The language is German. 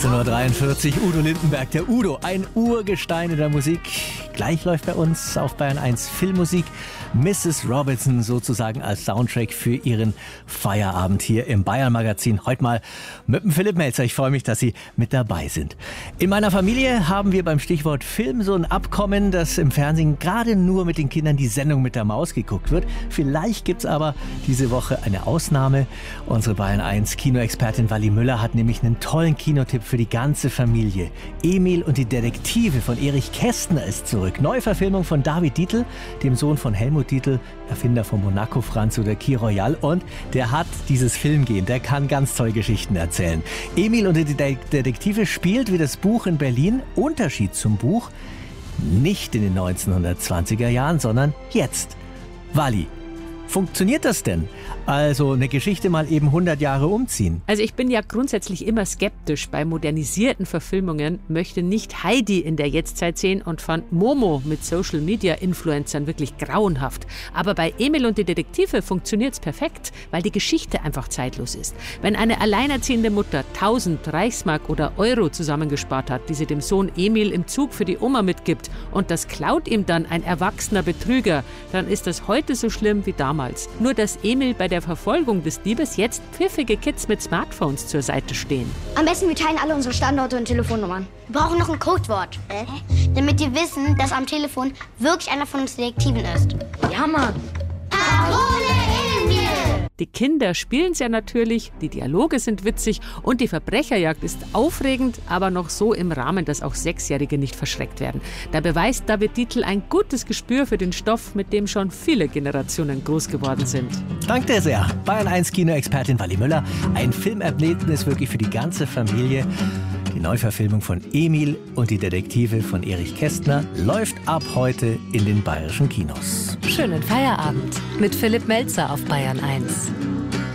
18:43 Udo Lindenberg, der Udo, ein Urgestein in der Musik. Gleich läuft bei uns auf Bayern 1 Filmmusik. Mrs. Robinson sozusagen als Soundtrack für ihren Feierabend hier im Bayern Magazin. Heute mal mit dem Philipp Melzer. Ich freue mich, dass Sie mit dabei sind. In meiner Familie haben wir beim Stichwort Film so ein Abkommen, dass im Fernsehen gerade nur mit den Kindern die Sendung mit der Maus geguckt wird. Vielleicht gibt's aber diese Woche eine Ausnahme. Unsere Bayern 1 Kinoexpertin Wally Müller hat nämlich einen tollen Kinotipp für die ganze Familie. Emil und die Detektive von Erich Kästner ist zurück. Neuverfilmung von David Dietl, dem Sohn von Helmut Dietl, Erfinder von Monaco Franz oder Key Royal. Und der hat dieses Filmgehen, der kann ganz tolle Geschichten erzählen. Emil und die Detektive spielt wie das Buch in Berlin. Unterschied zum Buch, nicht in den 1920er Jahren, sondern jetzt. Wally, funktioniert das denn? Also eine Geschichte mal eben 100 Jahre umziehen. Also ich bin ja grundsätzlich immer skeptisch bei modernisierten Verfilmungen, möchte nicht Heidi in der Jetztzeit sehen und fand Momo mit Social-Media-Influencern wirklich grauenhaft. Aber bei Emil und die Detektive funktioniert es perfekt, weil die Geschichte einfach zeitlos ist. Wenn eine alleinerziehende Mutter 1000 Reichsmark oder Euro zusammengespart hat, die sie dem Sohn Emil im Zug für die Oma mitgibt und das klaut ihm dann ein erwachsener Betrüger, dann ist das heute so schlimm wie damals. Nur dass Emil bei der Verfolgung des Diebes jetzt pfiffige Kids mit Smartphones zur Seite stehen. Am besten, wir teilen alle unsere Standorte und Telefonnummern. Wir brauchen noch ein Codewort. Damit die wissen, dass am Telefon wirklich einer von uns Detektiven ist. Ja, Mann. Patrone Emil! Die Kinder spielen es ja natürlich, die Dialoge sind witzig und die Verbrecherjagd ist aufregend, aber noch so im Rahmen, dass auch Sechsjährige nicht verschreckt werden. Da beweist David Dietl ein gutes Gespür für den Stoff, mit dem schon viele Generationen groß geworden sind. Danke sehr. Bayern 1 Kinoexpertin Wally Müller. Ein Filmerlebnis wirklich für die ganze Familie. Die Neuverfilmung von Emil und die Detektive von Erich Kästner läuft ab heute in den bayerischen Kinos. Schönen Feierabend mit Philipp Melzer auf Bayern 1.